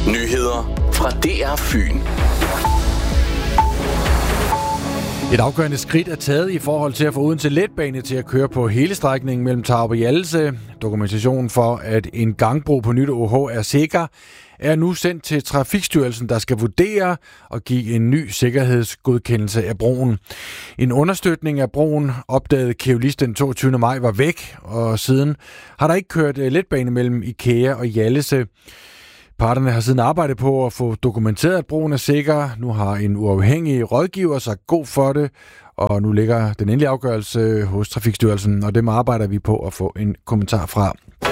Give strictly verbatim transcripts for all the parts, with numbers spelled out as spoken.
Nyheder fra D R Fyn. Et afgørende skridt er taget i forhold til at få Odense Letbane til at køre på hele strækningen mellem Tarup og Hjallese. Dokumentationen for, at en gangbro på Nyt O H er sikker, er nu sendt til Trafikstyrelsen, der skal vurdere og give en ny sikkerhedsgodkendelse af broen. En understøtning af broen opdagede Keolis den toogtyvende maj var væk, og siden har der ikke kørt letbane mellem IKEA og Hjallese. Parterne har siden arbejdet på at få dokumenteret, at broen er sikker. Nu har en uafhængig rådgiver sagt god for det, og nu ligger den endelige afgørelse hos Trafikstyrelsen, og dem arbejder vi på at få en kommentar fra.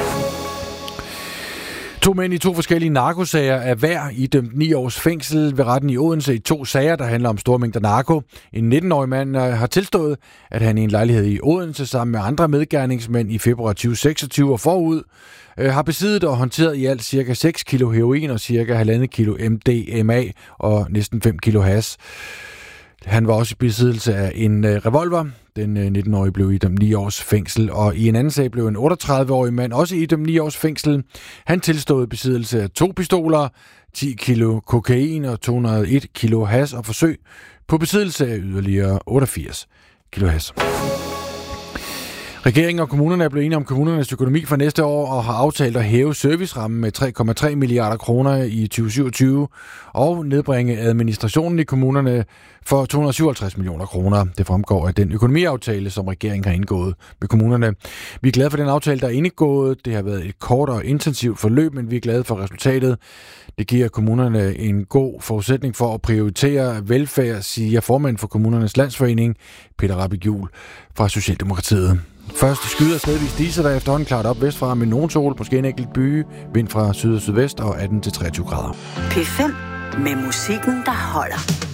To mænd i to forskellige narkosager er hver idømt ni års fængsel ved retten i Odense i to sager, der handler om store mængder narko. En nitten-årig mand har tilstået, at han i en lejlighed i Odense sammen med andre medgerningsmænd i februar tyve seksogtyve og forud har besiddet og håndteret i alt cirka seks kilo heroin og cirka halvandet kilo M D M A og næsten fem kilo hash. Han var også i besiddelse af en revolver. Den nitten-årige blev idømt ni års fængsel, og i en anden sag blev en otteogtredive-årig mand også idømt ni års fængsel. Han tilstod besiddelse af to pistoler, ti kilo kokain og to hundrede og en kilo hash og forsøg på besiddelse af yderligere otteogfirs kilo hash. Regeringen og kommunerne er blevet enige om kommunernes økonomi for næste år og har aftalt at hæve servicerammen med tre komma tre milliarder kroner i tyve syvogtyve og nedbringe administrationen i kommunerne for to hundrede og syvoghalvtreds millioner kroner. Det fremgår af den økonomiaftale, som regeringen har indgået med kommunerne. Vi er glade for den aftale, der er indgået. Det har været et kort og intensivt forløb, men vi er glade for resultatet. Det giver kommunerne en god forudsætning for at prioritere velfærd, siger formand for Kommunernes Landsforening, Peter Rappe-Juhl fra Socialdemokratiet. Først skyder stedvis diser, der efterhånden klart op vestfra med nogen sol, måske en enkelt by, vind fra syd og sydvest og atten til treogtyve grader. P fem med musikken, der holder.